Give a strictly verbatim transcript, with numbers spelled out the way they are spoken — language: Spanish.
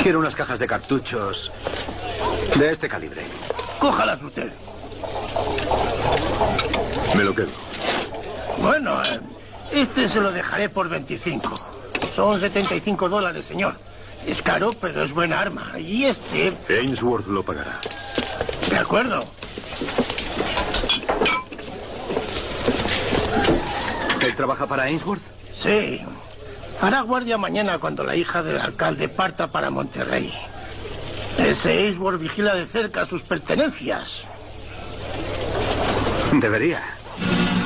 Quiero unas cajas de cartuchos de este calibre. Cójalas usted. Me lo quedo. Bueno, eh, este se lo dejaré por veinticinco. Son setenta y cinco dólares, señor. Es caro, pero es buena arma. Y este... Ainsworth lo pagará. De acuerdo. ¿Él trabaja para Ainsworth? Sí. Hará guardia mañana cuando la hija del alcalde parta para Monterrey. Ese Ainsworth vigila de cerca sus pertenencias. Debería.